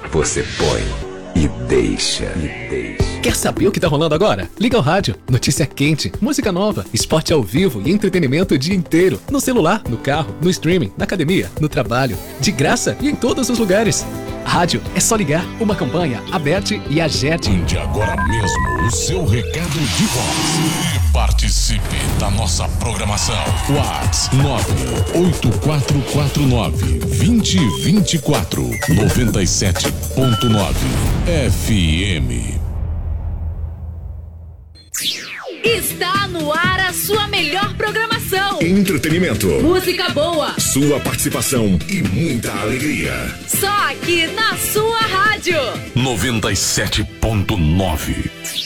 Você põe e deixa. Quer saber o que tá rolando agora? Liga o rádio. Notícia quente, música nova, esporte ao vivo e entretenimento o dia inteiro. No celular, no carro, no streaming, na academia, no trabalho. De graça e em todos os lugares. Rádio é só ligar. Uma campanha, Aberte e Agete. Mande agora mesmo o seu recado de voz. E participe da nossa programação. WhatsApp 98449-2024 97.9 FM. Está no ar a sua melhor programação. Entretenimento, música boa, sua participação e muita alegria. Só aqui na sua rádio 97.9.